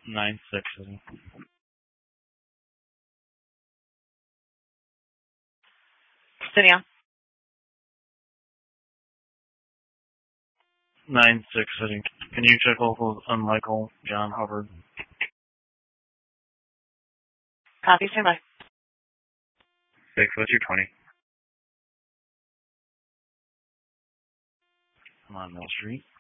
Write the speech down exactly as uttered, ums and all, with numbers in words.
Nine six sitting. Cynthia. Nine six sitting. Can you check locals on Michael John Hubbard? Copy, stand by. Six, what's your twenty? I'm on Mill Street.